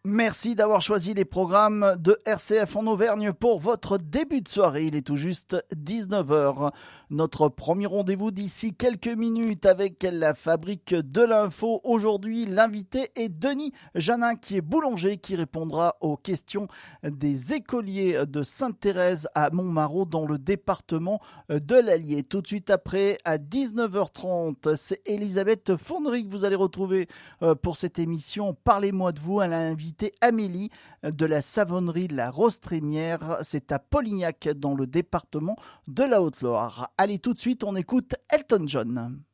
Merci d'avoir choisi les programmes de RCF en Auvergne pour votre début de soirée. Il est tout juste 19h. Notre premier rendez-vous d'ici quelques minutes avec la fabrique de l'info. Aujourd'hui, l'invité est Denis Janin qui est boulanger qui répondra aux questions des écoliers de Sainte-Thérèse à Montmarault dans le département de l'Allier. Tout de suite après, à 19h30, c'est Elisabeth Fournery que vous allez retrouver pour cette émission. Parlez-moi de vous. Elle a invité Amélie de la savonnerie La Rose-Trémière. C'est à Polignac dans le département de la Haute-Loire. Allez, tout de suite, on écoute Elton John.